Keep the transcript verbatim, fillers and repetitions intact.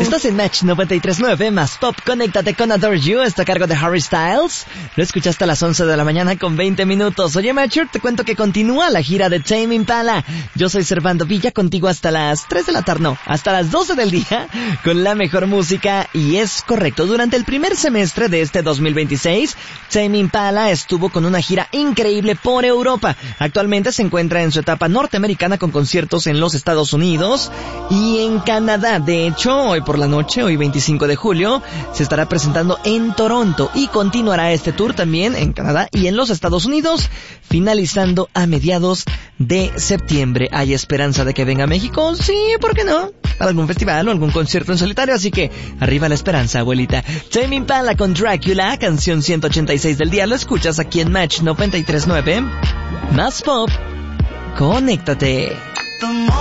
Estás en Match noventa y tres punto nueve más Pop. Conéctate con Adore You. Está a cargo de Harry Styles. Lo escuchaste a las once de la mañana con veinte minutos. Oye, Matcher, te cuento que continúa la gira de Tame Impala. Yo soy Servando Villa, contigo hasta las tres de la tarde, no, hasta las doce del día, con la mejor música. Y es correcto, durante el primer semestre de este dos mil veintiséis, Tame Impala estuvo con una gira increíble por Europa. Actualmente se encuentra en su etapa norteamericana con conciertos en los Estados Unidos y en Canadá. De hecho, hoy por la noche, hoy veinticinco de julio, se estará presentando en Toronto y continuará este tour también en Canadá y en los Estados Unidos, finalizando a mediados de septiembre. ¿Hay esperanza de que venga a México? Sí, ¿por qué no? Para algún festival o algún concierto en solitario, así que arriba la esperanza, abuelita. Tame Impala con Drácula, canción ciento ochenta y seis del día, lo escuchas aquí en Match noventa y tres punto nueve. Más Pop, conéctate.